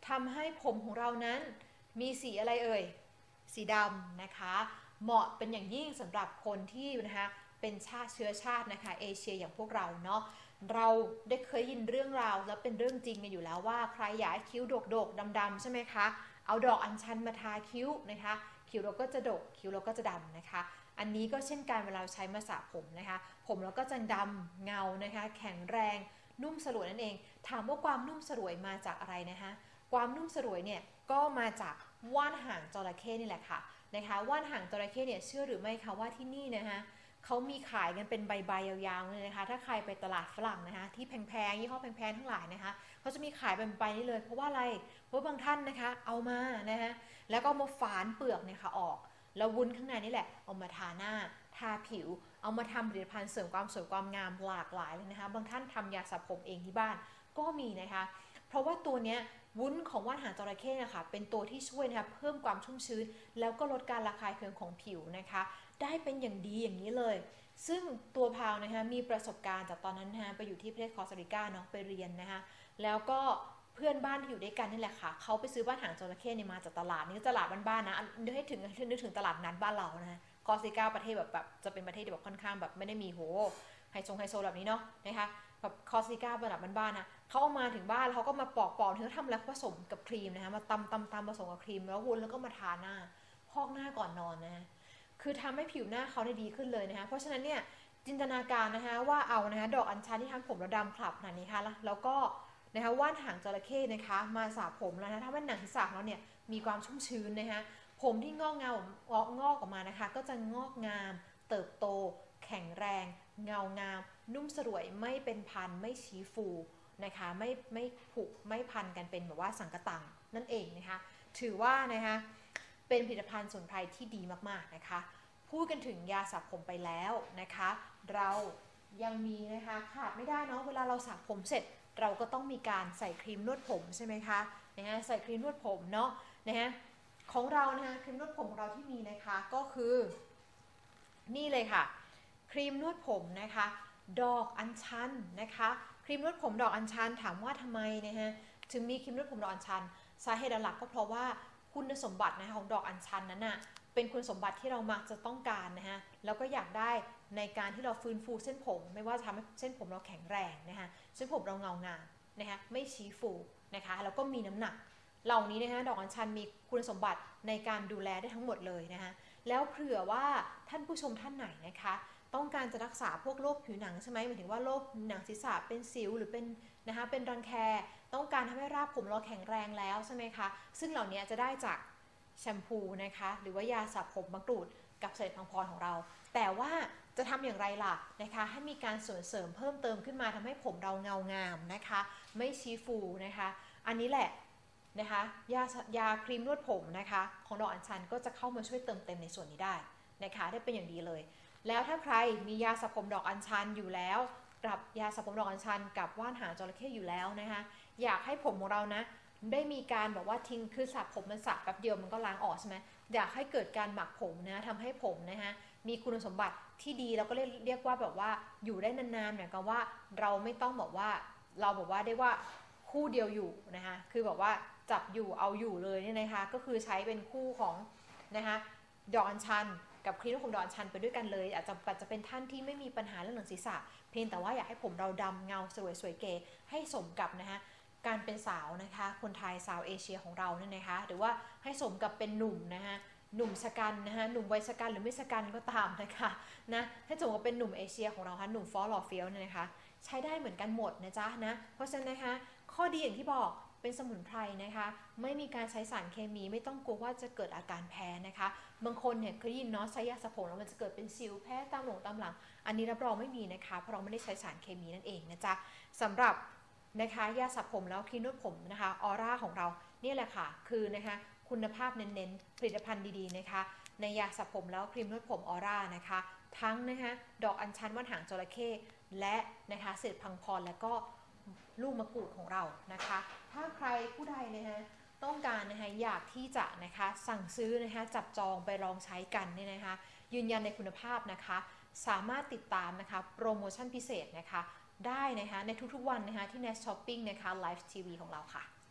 ทำให้ผมของเรานั้นมีสีอะไรเอ่ยสีดำนะคะเหมาะเป็นอย่างยิ่งสำหรับคนที่นะคะเป็นเชื้อชาตินะคะเอเชียอย่างพวกเราเนาะเราได้เคยยินเรื่องราวแล้วเป็นเรื่องจริงกันอยู่แล้วว่าใครอยากให้คิ้วโดกๆดำๆใช่ไหมคะเอาดอกอัญชันมาทาคิ้วนะคะคิ้วเราก็จะดกคิ้วเราก็จะดำนะคะอันนี้ก็เช่นกันเวลาใช้มาสระผมนะคะผมเราก็จะดำเงานะคะแข็งแรงนุ่มสลวยนั่นเองถามว่าความนุ่มสลวยมาจากอะไรนะคะความนุ่มสลวยเนี่ยก็มาจากว่านหางจระเข้นี่แหละค่ะนะคะว่านหางจระเข้เนี่ยเชื่อหรือไม่คะว่าที่นี่นะคะเขามีขายกันเป็นใบๆยาวๆเลยนะคะถ้าใครไปตลาดฝรั่งนะคะที่แพงๆยี่ห้อแพงๆทั้งหลายนะคะเขาจะมีขายเป็นใบนี้เลยเพราะว่าอะไรเพราะบางท่านนะคะเอามานะคะแล้วก็มาฝานเปลือกเนี่ยค่ะออกแล้ววุ้นข้างในนี่แหละเอามาทาหน้าทาผิวเอามาทำผลิตภัณฑ์เสริมความสวยความงามหลากหลายเลยนะคะบางท่านทำยาสระผมเองที่บ้านก็มีนะคะเพราะว่าตัวเนี้ยวุ้นของว่านหางจระเข้นะคะเป็นตัวที่ช่วยนะคะเพิ่มความชุ่มชื้นแล้วก็ลดการระคายเคืองของผิวนะคะได้เป็นอย่างดีอย่างนี้เลยซึ่งตัวพาวนะคะมีประสบการณ์จากตอนนั้นนะคะไปอยู่ที่ประเทศคอสตาริกาเนาะไปเรียนนะคะแล้วก็เพื่อนบ้านที่อยู่ด้วยกันนี่แหละค่ะเขาไปซื้อว่านหางจระเข้เนี่ยมาจากตลาดนี่ตลาดบ้านๆนะนึกถึงตลาดนัดบ้านเรานะคอสตาริกาประเทศแบบจะเป็นประเทศที่แบบค่อนข้างแบบไม่ได้มีโหไฮโซแบบนี้เนาะนะคะแบบคอสตาริการะดับบ้านๆนะเขาเอามาถึงบ้านแล้วเขาก็มาปอกถึงทำแล้วผสมกับครีมนะคะมาตำผสมกับครีมแล้ววุ้นแล้วก็มาทาหน้าพอกหน้าก่อนนอนนะคือทำให้ผิวหน้าเขาได้ดีขึ้นเลยนะคะเพราะฉะนั้นเนี่ยจินตนาการนะคะว่าเอานะคะดอกอัญชันที่ทำผมเราดำขลับขนาดนี้ค่ะแล้วก็นะคะว่านหางจระเข้นะคะมาสระผมแล้วนะถ้าเป็นหนังศีรษะเราเนี่ยมีความชุ่มชื้นนะคะผมที่งอกออกมานะคะก็จะงอกงามเติบโตแข็งแรงเงางามนุ่มสลวยไม่เป็นพันไม่ชี้ฟูนะคะไม่ผุไม่พันกันเป็นแบบว่าสังกะตังนั่นเองนะคะถือว่านะคะเป็นผลิตภัณฑ์สมุนไพรที่ดีมากๆนะคะพูดกันถึงยาสระผมไปแล้วนะคะเรายังมีนะคะขาดไม่ได้เนาะเวลาเราสระผมเสร็จเราก็ต้องมีการใส่ครีมนวดผมใช่ไหมคะนะใส่ครีมนวดผมเนาะนะของเรานะคะครีมนวดผมของเราที่มีนะคะก็คือนี่เลยค่ะครีมนวดผมนะคะดอกอัญชันนะคะครีมนวดผมดอกอัญชันถามว่าทำไมนะฮะถึงมีครีมนวดผมดอกอัญชันสาเหตุหลักก็เพราะว่าคุณสมบัตินะคะของดอกอัญชันนั้นน่ะเป็นคุณสมบัติที่เรามักจะต้องการนะฮะแล้วก็อยากได้ในการที่เราฟื้นฟูเส้นผมไม่ว่าจะทำให้เส้นผมเราแข็งแรงนะคะเส้นผมเราเงางามนะคะไม่ชี้ฟูนะคะแล้วก็มีน้ำหนักเหล่านี้นะคะดอกอัญชันมีคุณสมบัติในการดูแลได้ทั้งหมดเลยนะคะแล้วเผื่อว่าท่านผู้ชมท่านไหนนะคะต้องการจะรักษาพวกโรคผิวหนังใช่ไหมหมายถึงว่าโรคหนังศีรษะเป็นสิวหรือเป็นนะคะเป็นรังแคต้องการทำให้รากผมเราแข็งแรงแล้วใช่ไหมคะซึ่งเหล่านี้จะได้จากแชมพูนะคะหรือว่ายาสระผมมะกรูดกับเศษพังพรของเราแต่ว่าจะทำอย่างไรล่ะนะคะให้มีการเสริมเพิ่มเติมขึ้นมาทำให้ผมเราเงางามนะคะไม่ชี้ฟูนะคะอันนี้แหละนะคะยาครีมนวดผมนะคะของดอกอัญชันก็จะเข้ามาช่วยเติมเต็มในส่วนนี้ได้นะคะได้เป็นอย่างดีเลยแล้วถ้าใครมียาสระผมดอกอัญชันอยู่แล้วกับยาสระผมดอกอัญชันกับว่านหางจระเข้อยู่แล้วนะคะอยากให้ผมของเรานะได้มีการแบบว่าทิ้งคือสระผมมันสระแป๊บเดียวมันก็ล้างออกใช่ไหมอยากให้เกิดการหมักผมนะทำให้ผมนะคะมีคุณสมบัติที่ดีแล้วก็เรียกว่าแบบว่าอยู่ได้นานๆอย่างกับว่าเราไม่ต้องบอกว่าเราบอกว่าได้ว่าคู่เดียวอยู่นะคะคือแบบว่าจับอยู่เอาอยู่เลยเนี่ยนะคะก็คือใช้เป็นคู่ของนะคะดอกอัญชันกับครีมผมดอกอัญชันไปด้วยกันเลยอาจจะเป็นท่านที่ไม่มีปัญหาเรื่องหนังศีรษะเพียงแต่ว่าอยากให้ผมเราดำเงาสวยๆเก๋ให้สมกับนะคะการเป็นสาวนะคะคนไทยสาวเอเชียของเราเนี่ยนะคะหรือว่าให้สมกับเป็นหนุ่มนะคะหนุ่มชะกันนะคะหนุ่มวัยชะกันหรือไม่ชะกันก็ตามนะคะนะให้สมกับเป็นหนุ่มเอเชียของเราค่ะหนุ่มฟอลล์หล่อเฟี้ยวเนี่ยนะคะใช้ได้เหมือนกันหมดนะจ๊ะนะเพราะฉะนั้นนะคะข้อดีอย่างที่บอกเป็นสมุนไพรนะคะไม่มีการใช้สารเคมีไม่ต้องกลัวว่าจะเกิดอาการแพ้นะคะบางคนเนี่ยเคยได้ยินเนาะใช้ยาสระผมแล้วมันจะเกิดเป็นสิวแพ้ตามหลังอันนี้รับรองไม่มีนะคะเพราะเราไม่ได้ใช้สารเคมีนั่นเองนะจ๊ะสำหรับนะคะยาสระผมแล้วครีมนวดผมนะคะออร่าของเราเนี่ยแหละค่ะคือนะคะคุณภาพเน้นๆผลิตภัณฑ์ดีๆนะคะในยาสระผมแล้วครีมนวดผมออร่านะคะทั้งนะคะดอกอัญชันว่านหางจระเข้และนะคะเศษพังพรและก็ลูกมะกรูดของเรานะคะถ้าใครผู้ใดนะคะต้องการนะคะอยากที่จะนะคะสั่งซื้อนะคะจับจองไปลองใช้กันเนี่ยนะคะยืนยันในคุณภาพนะคะสามารถติดตามนะคะโปรโมชั่นพิเศษนะคะได้นะคะในทุกๆวันนะคะที่ Nest Shopping นะคะ Live TV ของเราค่ะ